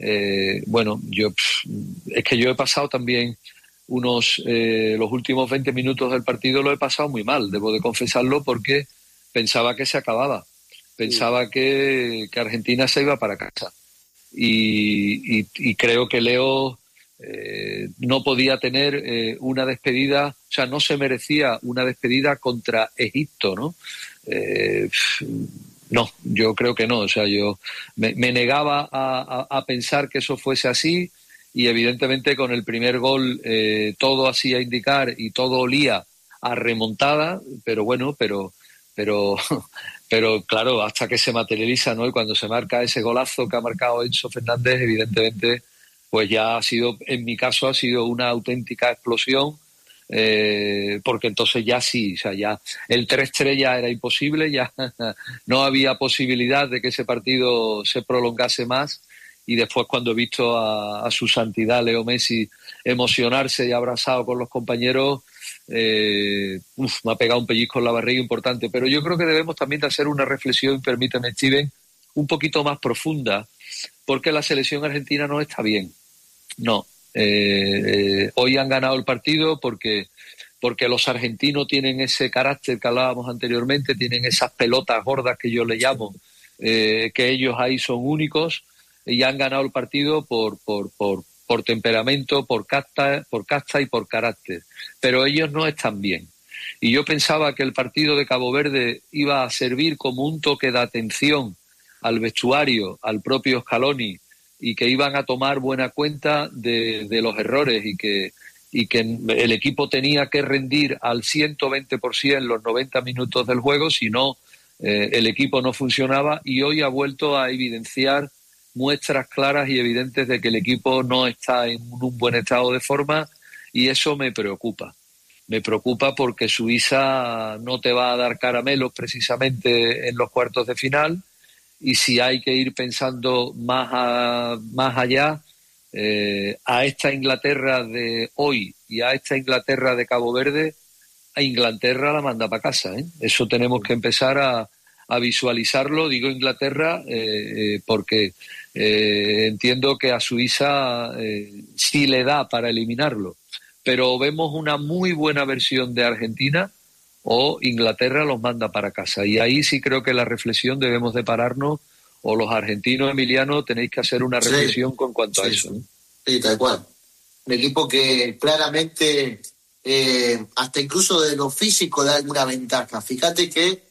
es que yo he pasado también los últimos 20 minutos del partido lo he pasado muy mal, debo de confesarlo, porque pensaba que se acababa, pensaba que Argentina se iba para casa, y creo que Leo no podía tener una despedida, o sea, no se merecía una despedida contra Egipto, ¿no? No, yo creo que no, o sea, yo me negaba a pensar que eso fuese así, y evidentemente con el primer gol todo hacía indicar y todo olía a remontada, pero bueno, pero claro, hasta que se materializa, ¿no? Y cuando se marca ese golazo que ha marcado Enzo Fernández, evidentemente, pues ya ha sido, en mi caso, ha sido una auténtica explosión, porque entonces ya sí, o sea, ya el 3-3 ya era imposible, ya no había posibilidad de que ese partido se prolongase más. Y después, cuando he visto a su santidad Leo Messi emocionarse y abrazado con los compañeros, me ha pegado un pellizco en la barriga importante. Pero yo creo que debemos también de hacer una reflexión, permíteme, Steven, un poquito más profunda, porque la selección argentina no está bien. No. Hoy han ganado el partido porque los argentinos tienen ese carácter que hablábamos anteriormente, tienen esas pelotas gordas que yo le llamo, que ellos ahí son únicos, y han ganado el partido por temperamento, por casta y por carácter. Pero ellos no están bien. Y yo pensaba que el partido de Cabo Verde iba a servir como un toque de atención al vestuario, al propio Scaloni, y que iban a tomar buena cuenta de los errores, y que el equipo tenía que rendir al 120% los 90 minutos del juego, si no, el equipo no funcionaba. Y hoy ha vuelto a evidenciar muestras claras y evidentes de que el equipo no está en un buen estado de forma, y eso me preocupa. Me preocupa porque Suiza no te va a dar caramelos precisamente en los cuartos de final, y si hay que ir pensando más allá, a esta Inglaterra de hoy y a esta Inglaterra de Cabo Verde, a Inglaterra la manda para casa, ¿eh? Eso tenemos que empezar a visualizarlo. Digo Inglaterra porque entiendo que a Suiza sí le da para eliminarlo, pero vemos una muy buena versión de Argentina, o Inglaterra los manda para casa. Y ahí sí creo que la reflexión debemos de pararnos, o los argentinos, Emiliano, tenéis que hacer una reflexión con cuanto a eso, ¿no? Sí, tal cual. Un equipo que claramente, hasta incluso de lo físico, da alguna ventaja. Fíjate que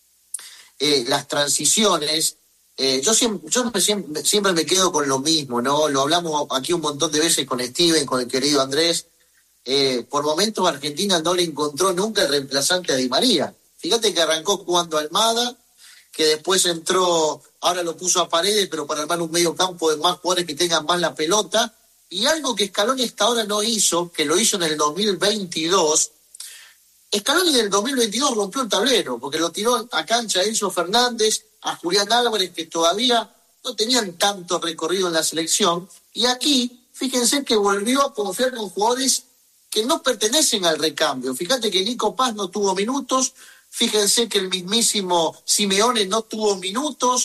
las transiciones, yo siempre me quedo con lo mismo, ¿no? Lo hablamos aquí un montón de veces con Steven, con el querido Andrés. Por momentos Argentina no le encontró nunca el reemplazante a Di María. Fíjate que arrancó jugando Almada, que después entró, ahora lo puso a Paredes, pero para armar un medio campo de más jugadores que tengan más la pelota. Y algo que Scaloni hasta ahora no hizo, que lo hizo en el 2022, Scaloni en el 2022 rompió el tablero, porque lo tiró a cancha a Enzo Fernández, a Julián Álvarez, que todavía no tenían tanto recorrido en la selección, y aquí, fíjense que volvió a confiar con jugadores que no pertenecen al recambio. Fíjate que Nico Paz no tuvo minutos, fíjense que el mismísimo Simeone no tuvo minutos,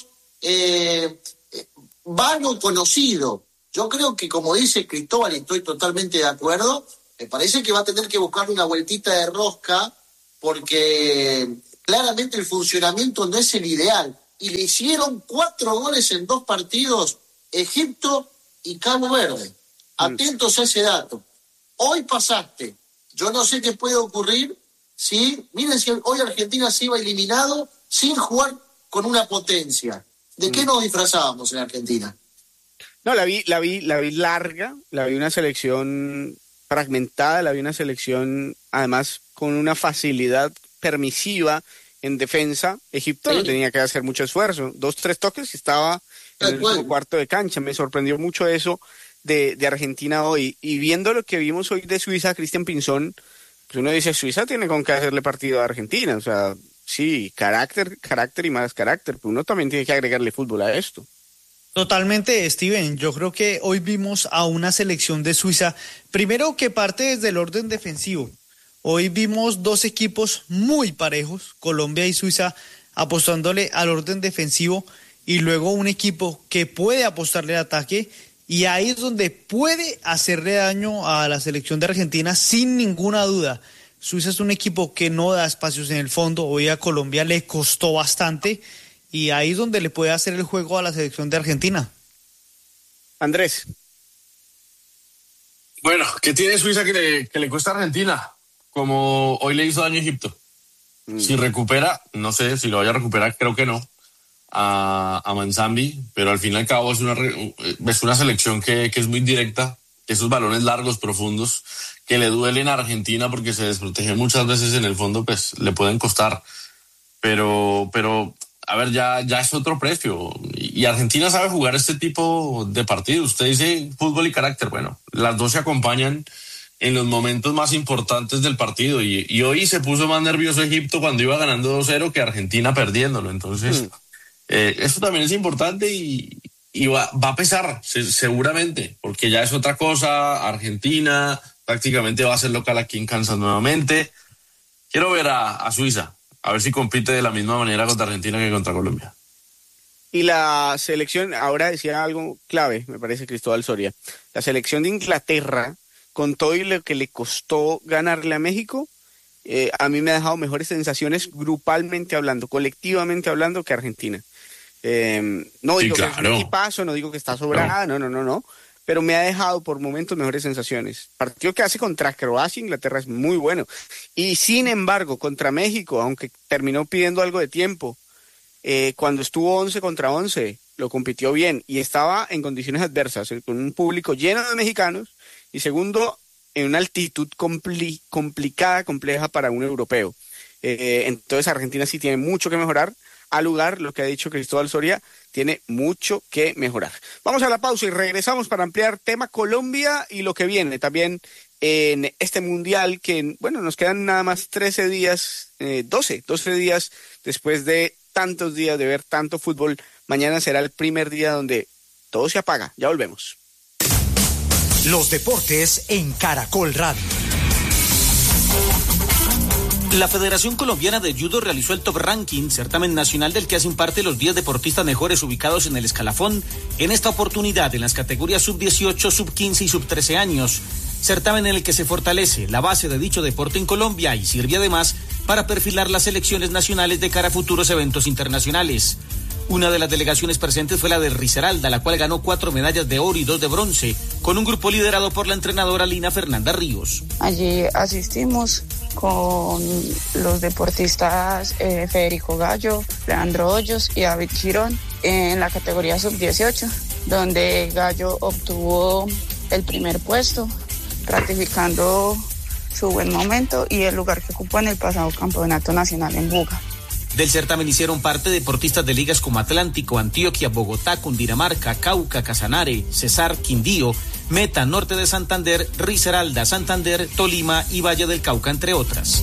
Vano conocido. Yo creo que, como dice Cristóbal, y estoy totalmente de acuerdo, me parece que va a tener que buscar una vueltita de rosca, porque claramente el funcionamiento no es el ideal. Y le hicieron 4 goles en 2 partidos, Egipto y Cabo Verde. Atentos a ese dato. Hoy pasaste. Yo no sé qué puede ocurrir si, miren, si hoy Argentina se iba eliminado sin jugar con una potencia. ¿De qué nos disfrazábamos en Argentina? No, la vi larga, la vi una selección fragmentada, la vi una selección además con una facilidad permisiva en defensa. Egipto no tenía que hacer mucho esfuerzo, 2-3 toques y estaba en el último cuarto de cancha. Me sorprendió mucho eso de Argentina hoy, y viendo lo que vimos hoy de Suiza, Cristian Pinzón, pues uno dice, Suiza tiene con qué hacerle partido a Argentina, o sea, sí, carácter y más carácter, pero uno también tiene que agregarle fútbol a esto. Totalmente, Steven. Yo creo que hoy vimos a una selección de Suiza, primero que parte desde el orden defensivo. Hoy vimos 2 equipos muy parejos, Colombia y Suiza, apostándole al orden defensivo, y luego un equipo que puede apostarle al ataque, y ahí es donde puede hacerle daño a la selección de Argentina sin ninguna duda. Suiza es un equipo que no da espacios en el fondo, hoy a Colombia le costó bastante, y ahí es donde le puede hacer el juego a la selección de Argentina. Andrés. Bueno, ¿qué tiene Suiza que le cuesta a Argentina? Como hoy le hizo daño a Egipto. Si recupera, no sé si lo vaya a recuperar, creo que no, a Manzambi, pero al fin y al cabo es una selección que es muy directa, que esos balones largos, profundos, que le duelen a Argentina porque se desprotege muchas veces en el fondo, pues le pueden costar. Pero a ver, ya es otro precio. Y Argentina sabe jugar este tipo de partidos. Usted dice fútbol y carácter. Bueno, las dos se acompañan en los momentos más importantes del partido. Y hoy se puso más nervioso Egipto cuando iba ganando 2-0 que Argentina perdiéndolo. Entonces, eso también es importante y va a pesar seguramente, porque ya es otra cosa. Argentina prácticamente va a ser local aquí en Kansas nuevamente. Quiero ver a Suiza, a ver si compite de la misma manera contra Argentina que contra Colombia. Y la selección, ahora decía algo clave, me parece, Cristóbal Soria. La selección de Inglaterra, con todo y lo que le costó ganarle a México, a mí me ha dejado mejores sensaciones grupalmente hablando, colectivamente hablando, que Argentina. No digo que es un equipazo, no digo que está sobrada, no. Pero me ha dejado por momentos mejores sensaciones. Partido que hace contra Croacia, Inglaterra es muy bueno. Y sin embargo, contra México, aunque terminó pidiendo algo de tiempo, cuando estuvo 11 contra 11, lo compitió bien y estaba en condiciones adversas, con un público lleno de mexicanos y segundo, en una altitud complicada, compleja para un europeo. Entonces Argentina sí tiene mucho que mejorar. Al lugar, lo que ha dicho Cristóbal Soria, tiene mucho que mejorar. Vamos a la pausa y regresamos para ampliar tema Colombia y lo que viene también en este mundial que, bueno, nos quedan nada más 13 días, 12 días después de tantos días de ver tanto fútbol. Mañana será el primer día donde todo se apaga. Ya volvemos. Los deportes en Caracol Radio. La Federación Colombiana de Judo realizó el Top Ranking, certamen nacional del que hacen parte los 10 deportistas mejores ubicados en el escalafón, en esta oportunidad en las categorías sub-18, sub-15 y sub-13 años. Certamen en el que se fortalece la base de dicho deporte en Colombia y sirve además para perfilar las selecciones nacionales de cara a futuros eventos internacionales. Una de las delegaciones presentes fue la de Risaralda, la cual ganó 4 medallas de oro y 2 de bronce, con un grupo liderado por la entrenadora Lina Fernanda Ríos. Allí asistimos con los deportistas Federico Gallo, Leandro Hoyos y David Girón en la categoría sub-18, donde Gallo obtuvo el primer puesto, ratificando su buen momento y el lugar que ocupó en el pasado campeonato nacional en Buga. Del certamen hicieron parte deportistas de ligas como Atlántico, Antioquia, Bogotá, Cundinamarca, Cauca, Casanare, Cesar, Quindío, Meta, Norte de Santander, Risaralda, Santander, Tolima y Valle del Cauca, entre otras.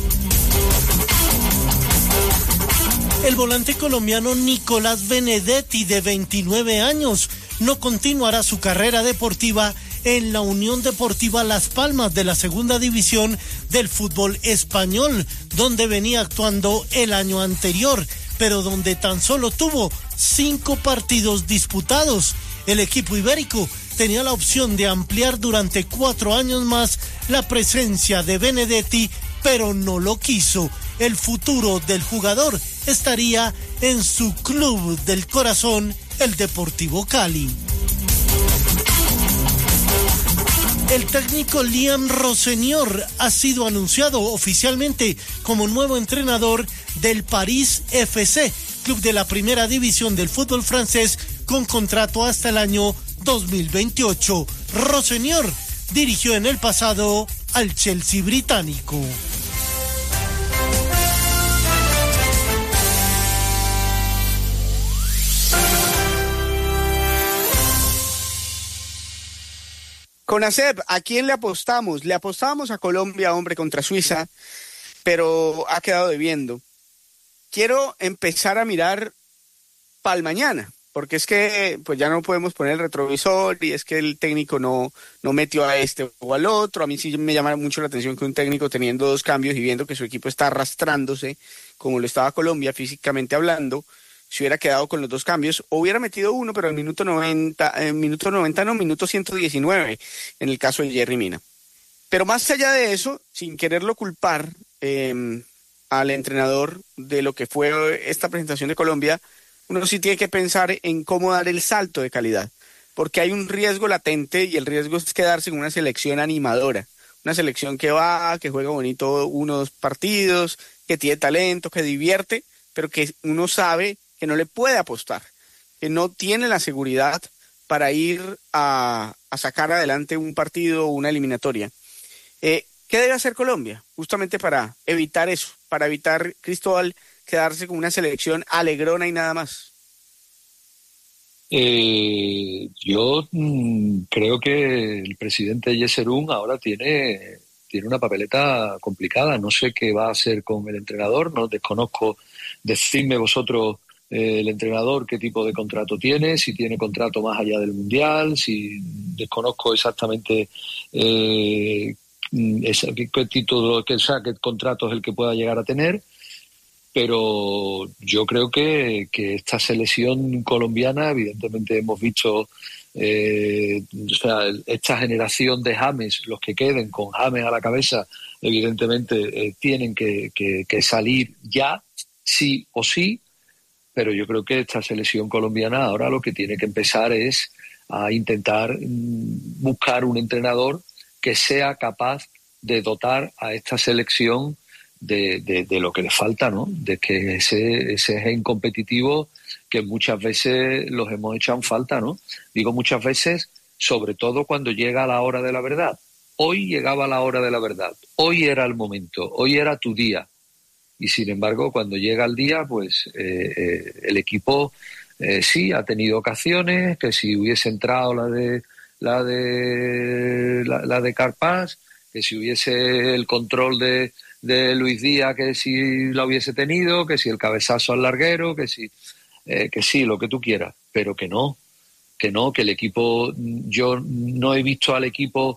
El volante colombiano Nicolás Benedetti, de 29 años, no continuará su carrera deportiva en la Unión Deportiva Las Palmas de la segunda división del fútbol español, donde venía actuando el año anterior, pero donde tan solo tuvo 5 partidos disputados. El equipo ibérico tenía la opción de ampliar durante 4 años más la presencia de Benedetti, pero no lo quiso. El futuro del jugador estaría en su club del corazón, el Deportivo Cali. El técnico Liam Rossenior ha sido anunciado oficialmente como nuevo entrenador del París FC, club de la primera división del fútbol francés, con contrato hasta el año 2028. Rossenior dirigió en el pasado al Chelsea británico. Conacep, ¿a quién le apostamos? Le apostábamos a Colombia, hombre, contra Suiza, pero ha quedado debiendo. Quiero empezar a mirar para el mañana, porque es que pues ya no podemos poner el retrovisor y es que el técnico no metió a este o al otro. A mí sí me llama mucho la atención que un técnico teniendo 2 cambios y viendo que su equipo está arrastrándose, como lo estaba Colombia físicamente hablando, se hubiera quedado con los 2 cambios, o hubiera metido uno, pero al minuto 119, en el caso de Yerry Mina. Pero más allá de eso, sin quererlo culpar al entrenador de lo que fue esta presentación de Colombia, uno sí tiene que pensar en cómo dar el salto de calidad, porque hay un riesgo latente y el riesgo es quedarse en una selección animadora, una selección que va, que juega bonito 1 o 2 partidos, que tiene talento, que divierte, pero que uno sabe que no le puede apostar, que no tiene la seguridad para ir a sacar adelante un partido o una eliminatoria. ¿Qué debe hacer Colombia? Justamente para evitar eso, para evitar, Cristóbal, quedarse con una selección alegrona y nada más. Yo creo que el presidente Yeserún ahora tiene una papeleta complicada. No sé qué va a hacer con el entrenador, no desconozco. Decidme vosotros, el entrenador, qué tipo de contrato tiene, si tiene contrato más allá del Mundial, si desconozco exactamente qué título, qué contrato es el que pueda llegar a tener, pero yo creo que esta selección colombiana, evidentemente hemos visto esta generación de James, los que queden con James a la cabeza, evidentemente tienen que salir ya, sí o sí. Pero yo creo que esta selección colombiana ahora lo que tiene que empezar es a intentar buscar un entrenador que sea capaz de dotar a esta selección de lo que le falta, ¿no? De que ese gen competitivo que muchas veces los hemos echado en falta, ¿no? Digo muchas veces, sobre todo cuando llega la hora de la verdad. Hoy llegaba la hora de la verdad, hoy era el momento, hoy era tu día. Y sin embargo, cuando llega el día, pues el equipo sí ha tenido ocasiones, que si hubiese entrado la de Carpás, que si hubiese el control de Luis Díaz, que si la hubiese tenido, que si el cabezazo al larguero, que sí, lo que tú quieras, pero que el equipo, yo no he visto al equipo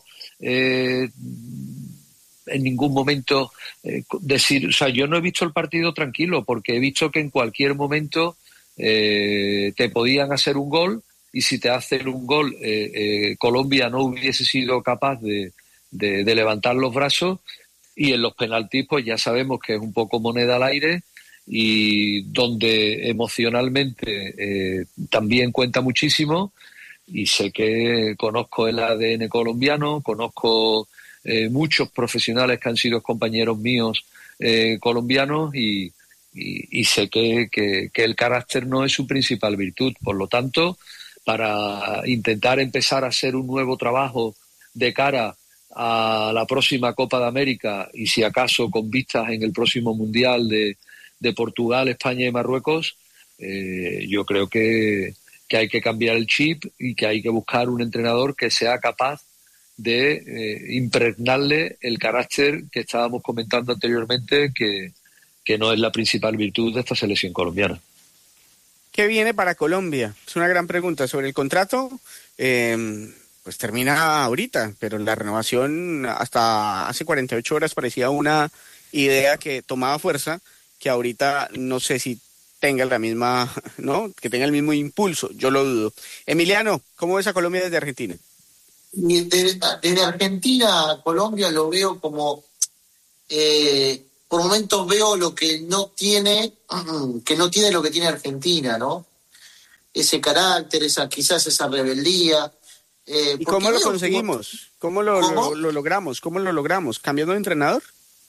en ningún momento decir, o sea, yo no he visto el partido tranquilo, porque he visto que en cualquier momento te podían hacer un gol, y si te hacen un gol, Colombia no hubiese sido capaz de levantar los brazos, y en los penaltis pues ya sabemos que es un poco moneda al aire, y donde emocionalmente también cuenta muchísimo, y sé que conozco el ADN colombiano, conozco muchos profesionales que han sido compañeros míos colombianos, y sé que el carácter no es su principal virtud. Por lo tanto, para intentar empezar a hacer un nuevo trabajo de cara a la próxima Copa de América, y si acaso con vistas en el próximo Mundial de Portugal, España y Marruecos, yo creo que hay que cambiar el chip y que hay que buscar un entrenador que sea capaz de impregnarle el carácter que estábamos comentando anteriormente, que no es la principal virtud de esta selección colombiana. ¿Qué viene para Colombia? Es una gran pregunta. Sobre el contrato, pues termina ahorita, pero la renovación hasta hace 48 horas parecía una idea que tomaba fuerza, que ahorita no sé si tenga la misma, ¿no? Que tenga el mismo impulso, yo lo dudo. Emiliano, ¿cómo ves a Colombia desde Argentina? Desde Argentina a Colombia lo veo como, por momentos veo lo que no tiene lo que tiene Argentina, ¿no? Ese carácter, quizás esa rebeldía. ¿Y cómo lo conseguimos? ¿Cómo lo logramos? ¿Cómo lo logramos? ¿Cambiando de entrenador?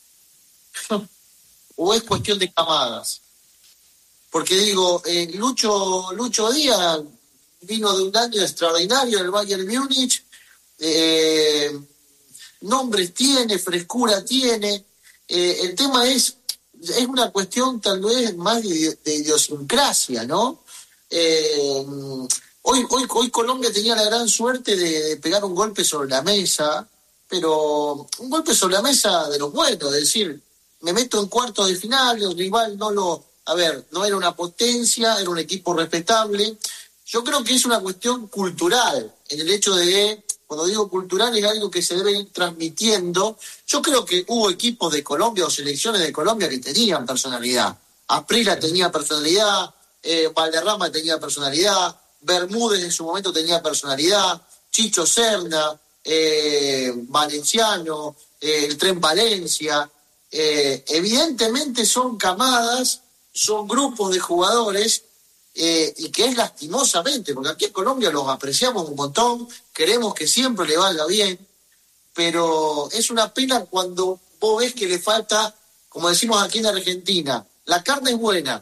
¿O es cuestión de camadas? Porque digo, Lucho Díaz vino de un año extraordinario del Bayern Múnich, nombres tiene, frescura tiene, el tema es una cuestión tal vez más de idiosincrasia, ¿no? Hoy Colombia tenía la gran suerte de pegar un golpe sobre la mesa, pero un golpe sobre la mesa de los buenos, es decir, me meto en cuartos de final, el rival no era una potencia, era un equipo respetable. Yo creo que es una cuestión cultural, en el hecho de, cuando digo cultural, es algo que se debe ir transmitiendo. Yo creo que hubo equipos de Colombia o selecciones de Colombia que tenían personalidad. Asprilla tenía personalidad, Valderrama tenía personalidad, Bermúdez en su momento tenía personalidad, Chicho Serna, Valenciano, el Tren Valencia. Evidentemente son camadas, son grupos de jugadores, y que es lastimosamente, porque aquí en Colombia los apreciamos un montón, queremos que siempre le valga bien, pero es una pena cuando vos ves que le falta, como decimos aquí en Argentina, la carne es buena,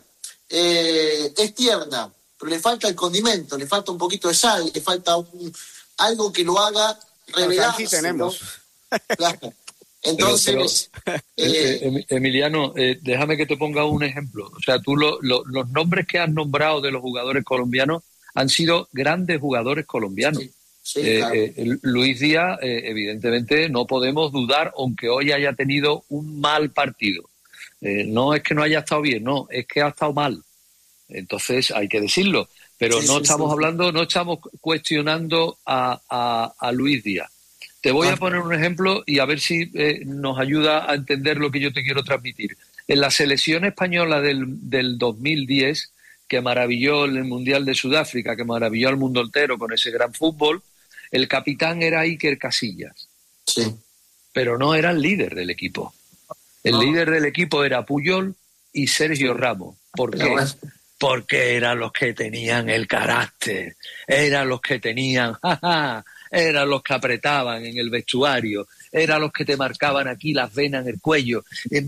es tierna, pero le falta el condimento, le falta un poquito de sal, le falta algo que lo haga revelarse. Aquí tenemos. ¿No? Claro. Entonces, Emiliano, déjame que te ponga un ejemplo. O sea, tú los nombres que has nombrado de los jugadores colombianos han sido grandes jugadores colombianos. Sí, claro. Luis Díaz, evidentemente, no podemos dudar, aunque hoy haya tenido un mal partido. No es que no haya estado bien, no, es que ha estado mal. Entonces hay que decirlo. Pero no estamos cuestionando a Luis Díaz. Te voy a poner un ejemplo y a ver si nos ayuda a entender lo que yo te quiero transmitir. En la selección española del 2010, que maravilló el Mundial de Sudáfrica, que maravilló al mundo entero con ese gran fútbol, el capitán era Iker Casillas. Sí. Pero no era el líder del equipo. El líder del equipo era Puyol y Sergio Ramos. ¿Por qué? Porque eran los que tenían el carácter, eran los que tenían... eran los que apretaban en el vestuario, eran los que te marcaban aquí las venas en el cuello.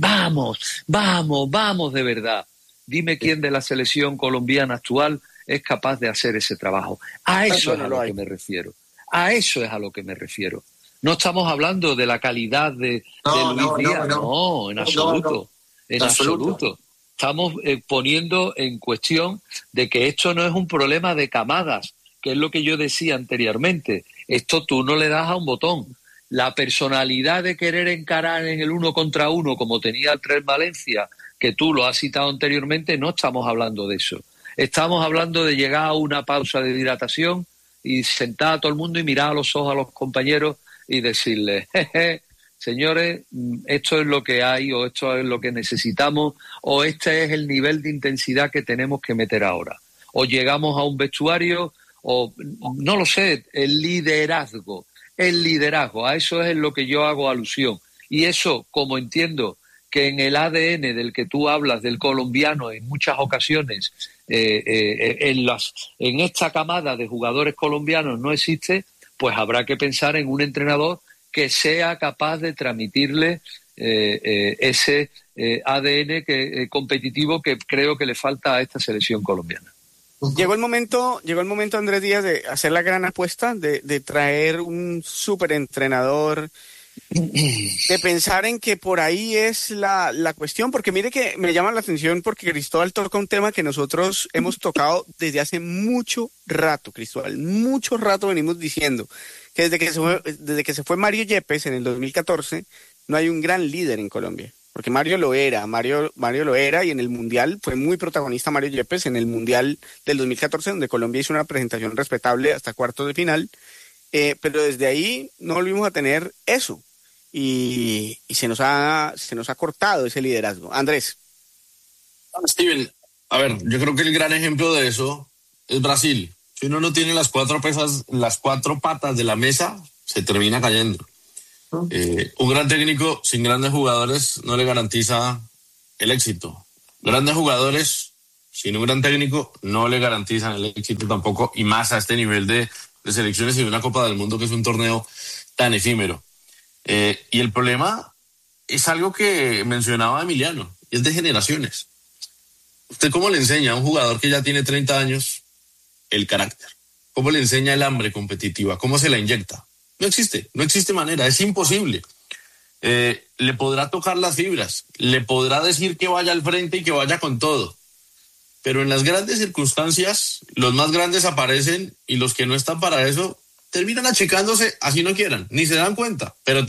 Vamos de verdad. Dime quién de la selección colombiana actual es capaz de hacer ese trabajo. A eso es a lo que me refiero. A eso es a lo que me refiero. No estamos hablando de la calidad de Luis Díaz. No, en absoluto. En absoluto. Estamos poniendo en cuestión de que esto no es un problema de camadas, que es lo que yo decía anteriormente. Esto tú no le das a un botón. La personalidad de querer encarar en el 1 contra 1, como tenía el Tren Valencia, que tú lo has citado anteriormente, no estamos hablando de eso. Estamos hablando de llegar a una pausa de hidratación y sentar a todo el mundo y mirar a los ojos a los compañeros y decirles, señores, esto es lo que hay, o esto es lo que necesitamos, o este es el nivel de intensidad que tenemos que meter ahora. O llegamos a un vestuario... o no lo sé, el liderazgo, a eso es en lo que yo hago alusión. Y eso, como entiendo que en el ADN del que tú hablas, del colombiano, en muchas ocasiones, en esta camada de jugadores colombianos no existe, pues habrá que pensar en un entrenador que sea capaz de transmitirle ese ADN competitivo que creo que le falta a esta selección colombiana. Llegó el momento, Andrés Díaz, de hacer la gran apuesta, de traer un súper entrenador de pensar en que por ahí es la cuestión, porque mire que me llama la atención porque Cristóbal toca un tema que nosotros hemos tocado desde hace mucho rato, Cristóbal, mucho rato venimos diciendo que desde que se fue Mario Yepes en el 2014 no hay un gran líder en Colombia, porque Mario lo era y en el Mundial fue muy protagonista Mario Yepes en el Mundial del 2014 donde Colombia hizo una presentación respetable hasta cuartos de final, pero desde ahí no volvimos a tener eso. Y se nos ha cortado ese liderazgo. Andrés. Steven, a ver, yo creo que el gran ejemplo de eso es Brasil. Si uno no tiene las cuatro patas de la mesa, se termina cayendo. Un gran técnico sin grandes jugadores no le garantiza el éxito. Grandes jugadores sin un gran técnico no le garantizan el éxito tampoco, y más a este nivel de selecciones y de una Copa del Mundo que es un torneo tan efímero. Y el problema es algo que mencionaba Emiliano, es de generaciones. ¿Usted cómo le enseña a un jugador que ya tiene 30 años el carácter? ¿Cómo le enseña el hambre competitiva? ¿Cómo se la inyecta? No existe manera, es imposible. Le podrá tocar las fibras, le podrá decir que vaya al frente y que vaya con todo. Pero en las grandes circunstancias, los más grandes aparecen y los que no están para eso terminan achicándose así no quieran, ni se dan cuenta, pero